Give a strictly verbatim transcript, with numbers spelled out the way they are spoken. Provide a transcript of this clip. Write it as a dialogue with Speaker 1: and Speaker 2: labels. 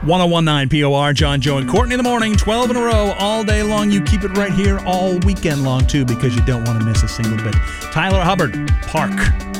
Speaker 1: ten nineteen P O R, John, Joe, and Courtney in the morning, twelve in a row, all day long. You keep it right here all weekend long, too, because you don't want to miss a single bit. Tyler Hubbard, Park.